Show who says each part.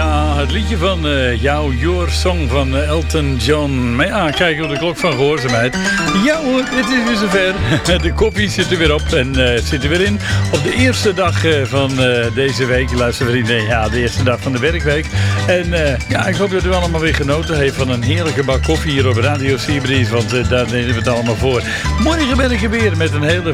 Speaker 1: Ja, het liedje van Your Song van Elton John. Maar ja, kijk op de klok van gehoorzaamheid. Ja hoor, het is weer zover. De koffie zit er weer op en zit er weer in. Op de eerste dag van deze week, luistervrienden. Ja, de eerste dag van de werkweek. En ja, ik hoop dat u allemaal weer genoten heeft van een heerlijke bak koffie hier op Radio Seabreeze. Want daar nemen we het allemaal voor. Morgen ben ik er weer met een hele